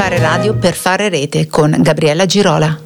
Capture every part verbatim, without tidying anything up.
Fare radio per fare rete con Gabriella Girola.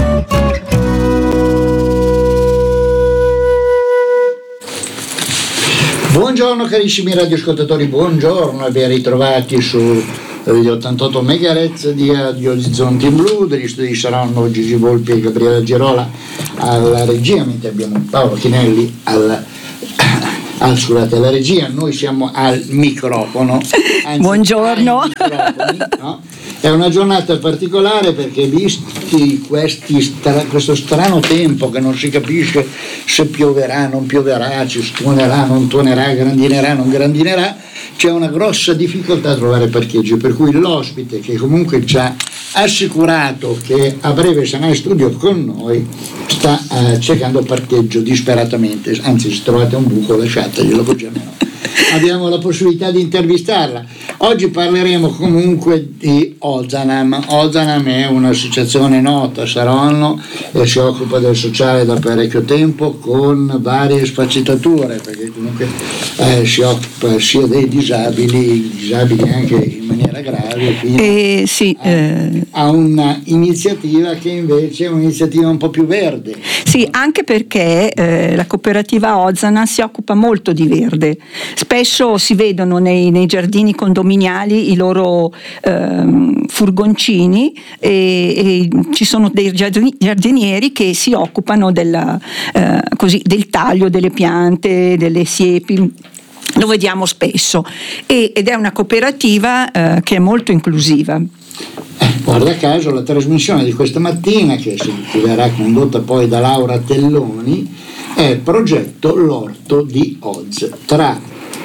Buongiorno carissimi radioascoltatori, buongiorno e ben ritrovati su gli ottantotto megahertz di Radio Orizzonti Blu, degli studi saranno Gigi Volpi e Gabriella Girola alla regia, mentre abbiamo Paolo Chinelli al, al, scusate, alla regia, noi siamo al microfono. Anzi, buongiorno. No? È una giornata particolare perché visti questi stra- questo strano tempo che non si capisce se pioverà, non pioverà, ci tuonerà, non tuonerà, grandinerà, non grandinerà, c'è una grossa difficoltà a trovare parcheggio, per cui l'ospite che comunque ci ha assicurato che a breve sarà in studio con noi sta eh, cercando parcheggio disperatamente, anzi se trovate un buco lasciateglielo così almeno abbiamo la possibilità di intervistarla. Oggi parleremo comunque di Ozanam. Ozanam è un'associazione nota a Saronno e si occupa del sociale da parecchio tempo con varie sfaccettature, perché comunque eh, si occupa sia dei disabili, disabili anche in maniera grave, fino eh, sì, a, eh. a un'iniziativa che invece è un'iniziativa un po' più verde. Sì, anche perché eh, la cooperativa Ozanam si occupa molto di verde. Spesso si vedono nei, nei giardini condominiali i loro ehm, furgoncini e, e ci sono dei giardinieri che si occupano della, eh, così, del taglio delle piante, delle siepi. Lo vediamo spesso e, ed è una cooperativa eh, che è molto inclusiva. Eh, guarda caso la trasmissione di questa mattina, che si verrà condotta poi da Laura Telloni, è il progetto L'Orto di Oz, tra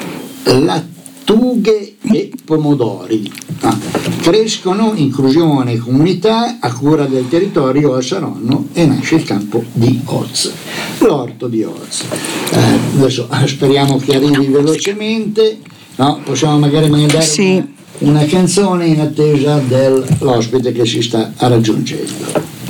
lattughe e pomodori. Ah, crescono inclusione e comunità a cura del territorio a Saronno e nasce il campo di Oz, l'Orto di Oz. Eh, adesso speriamo che arrivi velocemente, no? Possiamo magari mandare sì. una, una canzone in attesa dell'ospite che si sta raggiungendo.